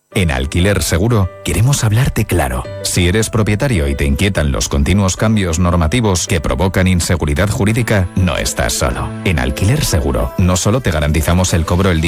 En Alquiler Seguro queremos hablarte claro. Si eres propietario y te inquietan los continuos cambios normativos que provocan inseguridad jurídica, no estás solo. En Alquiler Seguro no solo te garantizamos el cobro el día